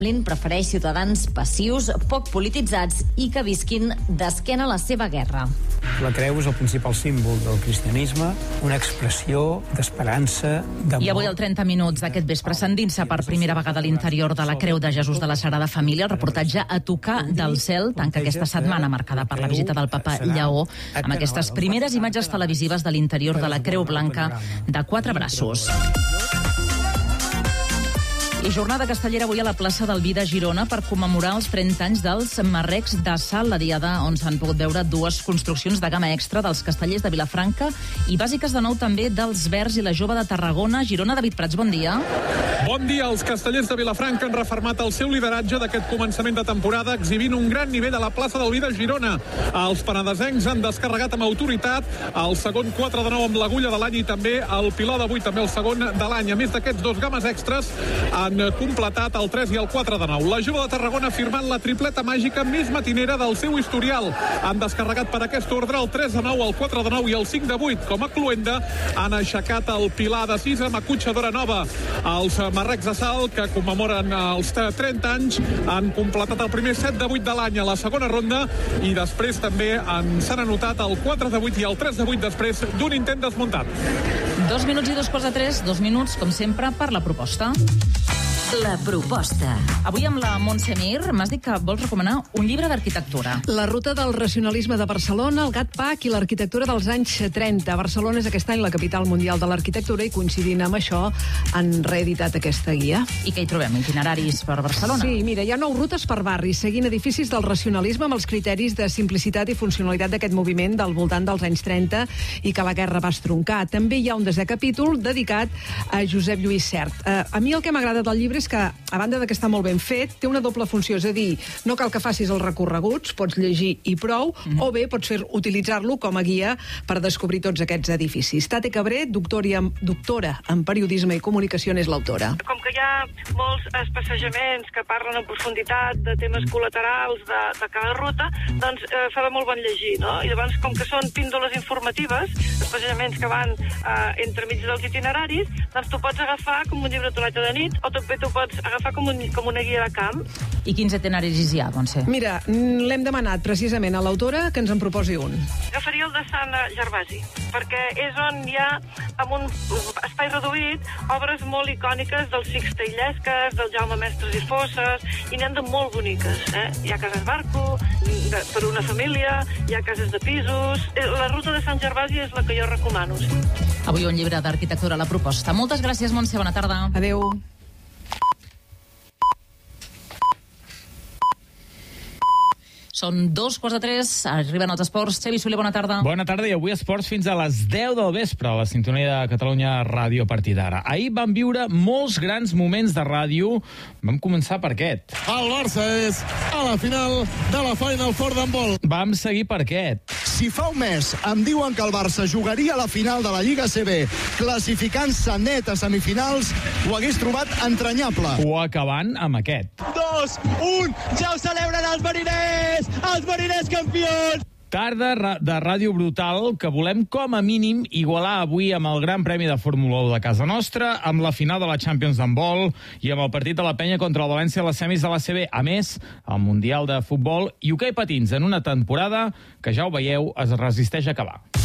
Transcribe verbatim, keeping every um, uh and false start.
Prefereix ciutadans passius, poc polititzats i que visquin d'esquena a la seva guerra. La creu és el principal símbol del cristianisme, una expressió d'esperança, d'amor. I avui, al trenta minuts d'aquest vespre, s'endinsa per primera vegada a l'interior de la Creu de Jesús de la Sagrada Família. El reportatge A tocar del cel tanca aquesta setmana marcada per la visita del papa Lleó, amb aquestes primeres imatges televisives de l'interior de la Creu Blanca de quatre braços. I jornada castellera avui a la plaça del Vi de Girona per commemorar els trenta anys dels Marrecs de Sal, la diada on s'han pogut veure dues construccions de gamma extra dels castellers de Vilafranca i bàsiques de nou també dels Verds i la Jove de Tarragona. Girona, David Prats, bon dia. Bon dia. Els castellers de Vilafranca han refermat el seu lideratge d'aquest començament de temporada, exhibint un gran nivell a la plaça del Vi de Girona. Els penedesencs han descarregat amb autoritat el segon quatre de nou amb l'agulla de l'any i també el piló d'avui, també el segon de l'any. A més d'aquests dos gammes extras, han completat el tres i el quatre de nou. La Jove de Tarragona ha firmat la tripleta màgica més matinera del seu historial. Han descarregat per aquest ordre el tres de nou, el quatre de nou i el cinc de vuit. Com a cluenda, han aixecat el pilar de sis amb acotxadora nova. Els Marrecs de Sal, que commemoren els trenta anys, han completat el primer set de vuit de l'any a la segona ronda i després també s'han anotat el quatre de vuit i el tres de vuit després d'un intent desmuntat. Dos minuts i dos quarts de tres, dos minuts, com sempre, per la proposta. La proposta. Avui amb la Montse Mir m'has dit que vols recomanar un llibre d'arquitectura. La ruta del racionalisme de Barcelona, el Gat Pac i l'arquitectura dels anys trenta. Barcelona és aquest any la capital mundial de l'arquitectura i coincidint amb això han reeditat aquesta guia. I què hi trobem? Itineraris per Barcelona? Sí, mira, hi ha nou rutes per barris, seguint edificis del racionalisme amb els criteris de simplicitat i funcionalitat d'aquest moviment del voltant dels anys trenta i que la guerra va estroncar. També hi ha un desè capítol dedicat a Josep Lluís Sert. Uh, a mi el que m'agrada del llibre és que, a banda de que està molt ben fet, té una doble funció, és a dir, no cal que facis els recorreguts, pots llegir i prou, mm-hmm. o bé pots fer utilitzar-lo com a guia per descobrir tots aquests edificis. Tate Cabré, doctora, doctora en periodisme i comunicació, és l'autora. Com que hi ha molts passejaments que parlen en profunditat de temes col·laterals de, de cada ruta, doncs eh, fa de molt bon llegir, no? I llavors, com que són píndoles informatives, passejaments que van eh, entremig dels itineraris, doncs tu pots agafar com un llibre toneta de nit o també tu pots agafar com, un, com una guia de camp. I quins itineraris hi ha, Montse? Mira, l'hem demanat precisament a l'autora que ens en proposi un. Agafaria el de Sant Gervasi, perquè és on hi ha, amb un espai reduït, obres molt icòniques del Sixte Illescas, del Jaume Mestres i Fosses, i n'hi ha de molt boniques. Eh? Hi ha cases barco, de, per una família, hi ha cases de pisos. La ruta de Sant Gervasi és la que jo recomano. Sí. Avui un llibre d'arquitectura a la proposta. Moltes gràcies, Montse, bona tarda. Adéu. Són dos quarts de tres, arriben els esports. Xavi Soler, bona tarda. Bona tarda, i avui esports fins a les deu del vespre a la sintonia de Catalunya Ràdio a partir d'ara. Ahir vam viure molts grans moments de ràdio. Vam començar per aquest. El Barça és a la final de la Final Four d'handbol. Vam seguir per aquest. Si fa un mes em diuen que el Barça jugaria a la final de la Lliga A C B classificant-se net a semifinals, ho hagués trobat entranyable. O acabant amb aquest. Dos, un, ja ho celebren els mariners! Els mariners campions! Tarda de ràdio brutal que volem com a mínim igualar avui amb el Gran Premi de Fórmula u de casa nostra, amb la final de la Champions d'handbol i amb el partit de la Penya contra el València a les semis de l'A C B. A més, el Mundial de Futbol i hoquei patins en una temporada que, ja ho veieu, es resisteix a acabar.